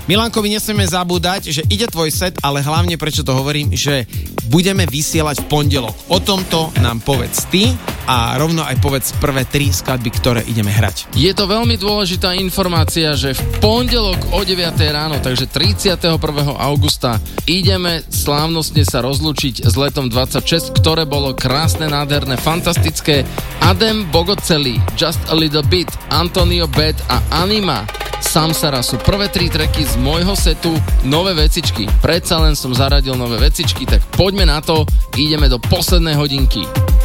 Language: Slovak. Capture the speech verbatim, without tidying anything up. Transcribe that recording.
Milanko, my nesmieme zabúdať, že ide tvoj set, ale hlavne prečo to hovorím, že budeme vysielať v pondelok. O tomto nám povedz ty a rovno aj povedz prvé tri skladby, ktoré ideme hrať. Je to veľmi dôležitá informácia, že v pondelok o deviatej ráno, takže tridsiateho prvého augusta ideme slávnostne sa rozlúčiť s letom dvadsaťšesť, ktoré bolo krásne, nádherné, fantastické. Adem Bogocelli, Just a Little Bit, Antonio Bad a Anima Samsara sú prvé tri tracky z môjho setu, nové vecičky. Predsa len som zaradil nové vecičky, tak poďme na to, ideme do poslednej hodinky.